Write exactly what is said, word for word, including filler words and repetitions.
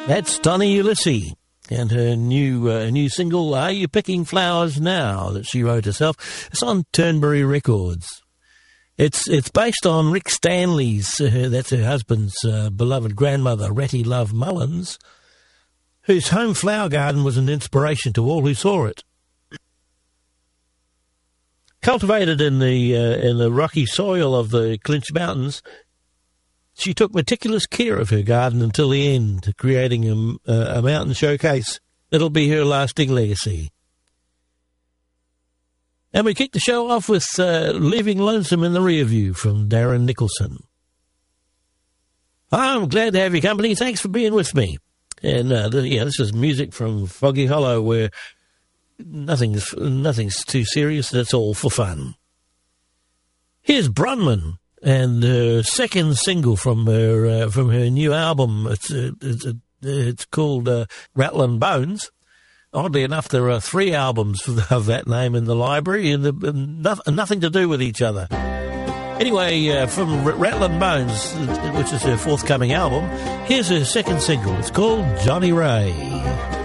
That's Donnie Ulysses and her new uh, new single, Are You Picking Flowers Now, that she wrote herself. It's on Turnberry Records. It's it's based on Rick Stanley's, uh, that's her husband's uh, beloved grandmother, Ratty Love Mullins, whose home flower garden was an inspiration to all who saw it. Cultivated in the uh, in the rocky soil of the Clinch Mountains, she took meticulous care of her garden until the end, creating a, a mountain showcase that'll be her lasting legacy. And we kick the show off with uh, Leaving Lonesome in the Rear View from Darren Nicholson. I'm glad to have your company. Thanks for being with me. And uh, the, yeah, this is music from Foggy Hollow, where nothing's nothing's too serious. That's all for fun. Here's Brunman and her second single from her uh, from her new album. It's uh, it's, uh, it's called uh, Rattlin' Bones. Oddly enough, there are three albums of that name in the library, and, the, and no, nothing to do with each other. Anyway, uh, from R- Rattlin' Bones, which is her forthcoming album, here's her second single. It's called Johnny Ray.